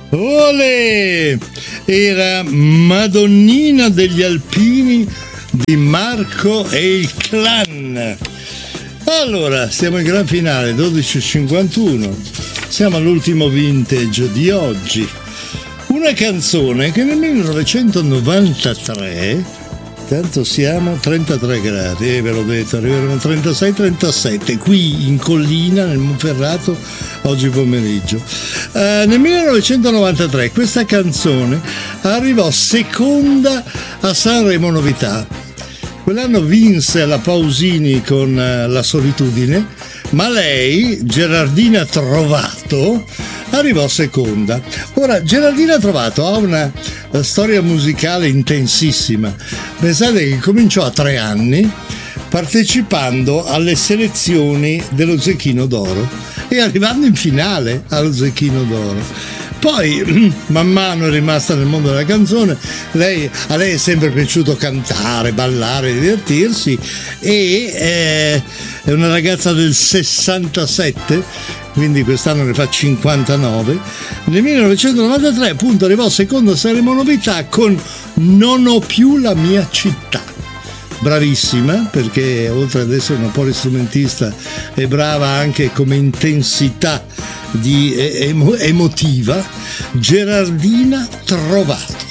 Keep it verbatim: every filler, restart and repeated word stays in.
Olè! Era Madonnina degli Alpini di Marco e il Clan. Allora, siamo in gran finale, dodici e cinquantuno. Siamo all'ultimo vintage di oggi. Una canzone che nel millenovecentonovantatré, tanto siamo a trentatré gradi, eh, ve l'ho detto, arriveremo a trentasei trentasette qui in collina nel Monferrato oggi pomeriggio. Uh, nel millenovecentonovantatré questa canzone arrivò seconda a Sanremo Novità. Quell'anno vinse alla Pausini con uh, La Solitudine, ma lei, Gerardina Trovato, arrivò seconda. Ora, Gerardina Trovato ha una uh, storia musicale intensissima. Pensate che cominciò a tre anni partecipando alle selezioni dello Zecchino d'Oro e arrivando in finale allo Zecchino d'Oro. Poi, man mano è rimasta nel mondo della canzone, lei, a lei è sempre piaciuto cantare, ballare, divertirsi e eh, è una ragazza del sessantasette, quindi quest'anno ne fa cinquantanove. Nel millenovecentonovantatré appunto arrivò secondo a Sanremo Novità con Non ho più la mia città. Bravissima, perché oltre ad essere una polistrumentista è brava anche come intensità di emo- emotiva. Gerardina Trovato.